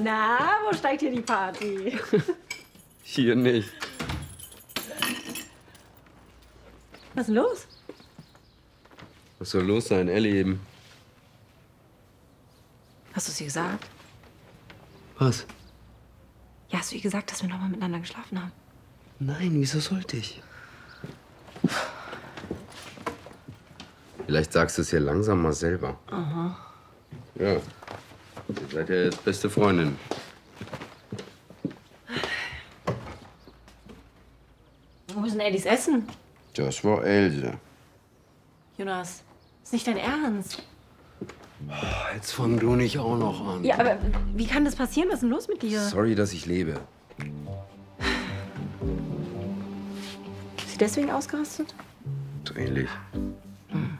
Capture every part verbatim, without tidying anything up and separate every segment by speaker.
Speaker 1: Na, wo steigt hier die Party?
Speaker 2: Hier nicht.
Speaker 1: Was ist denn los?
Speaker 2: Was soll los sein, Ellie eben?
Speaker 1: Hast du es ihr gesagt?
Speaker 2: Was?
Speaker 1: Ja, hast du ihr gesagt, dass wir noch mal miteinander geschlafen haben?
Speaker 2: Nein, wieso sollte ich? Vielleicht sagst du es ja langsam mal selber.
Speaker 1: Aha.
Speaker 2: Ja. Ihr seid ja jetzt beste Freundin.
Speaker 1: Wo ist denn Ellis Essen?
Speaker 2: Das war Else.
Speaker 1: Jonas, ist nicht dein Ernst.
Speaker 2: Oh, jetzt fang du nicht auch noch an.
Speaker 1: Ja, aber wie kann das passieren? Was ist denn los mit dir?
Speaker 2: Sorry, dass ich lebe.
Speaker 1: Ist sie deswegen ausgerastet?
Speaker 2: So ähnlich.
Speaker 1: Hm.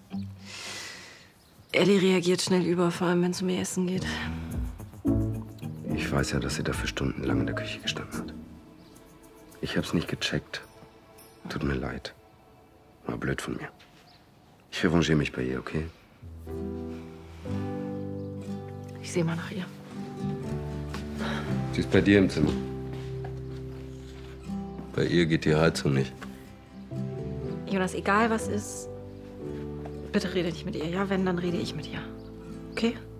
Speaker 1: Ellie reagiert schnell über, vor allem wenn es um ihr Essen geht.
Speaker 2: Ich weiß ja, dass sie dafür stundenlang in der Küche gestanden hat. Ich hab's nicht gecheckt. Tut mir leid. War blöd von mir. Ich revanchiere mich bei ihr, okay?
Speaker 1: Ich sehe mal nach ihr.
Speaker 2: Sie ist bei dir im Zimmer. Bei ihr geht die Heizung nicht.
Speaker 1: Jonas, egal was ist, bitte rede nicht mit ihr. Ja, wenn, dann rede ich mit ihr. Okay?